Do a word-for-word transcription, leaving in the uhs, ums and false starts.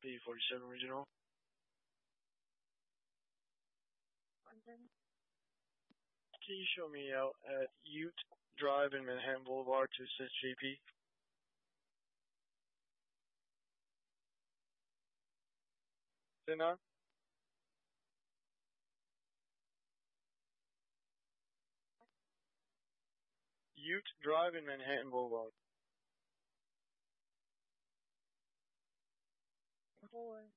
B forty-seven Regional. Can you show me out at Ute Drive in Manhattan Boulevard to assist J P? Is it not? Ute Drive in Manhattan Boulevard. Four.